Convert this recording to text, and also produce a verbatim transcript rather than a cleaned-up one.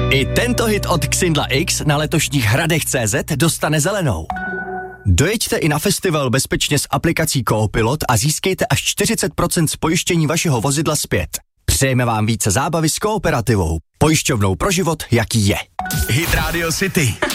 I tento hit od Xindla X na letošních hradech tečka cé zet dostane zelenou. Dojeďte i na festival bezpečně s aplikací Coopilot a získejte až čtyřicet procent z pojištění vašeho vozidla zpět. Přejeme vám více zábavy s Kooperativou. Pojišťovnou pro život, jaký je. Hit Radio City.